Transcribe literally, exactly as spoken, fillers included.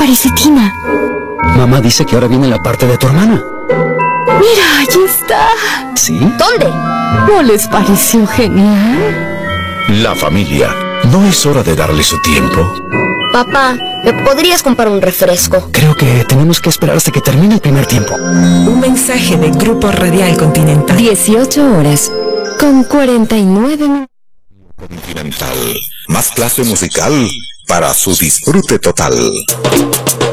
parece Tina. Mamá dice que ahora viene la parte de tu hermana. Mira, ahí está. ¿Sí? ¿Dónde? ¿No les pareció genial? La familia. ¿No es hora de darle su tiempo? Papá, ¿me podrías comprar un refresco? Creo que tenemos que esperar hasta que termine el primer tiempo. Un mensaje de Grupo Radial Continental. dieciocho horas con cuarenta y nueve minutos. Continental. Más clase musical para su disfrute total.